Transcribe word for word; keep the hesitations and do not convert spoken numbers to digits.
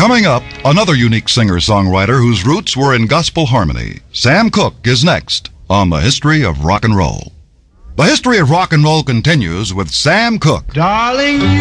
Coming up, another unique singer-songwriter whose roots were in gospel harmony. Sam Cooke is next on The History of Rock and Roll. The History of Rock and Roll continues with Sam Cooke. Darling,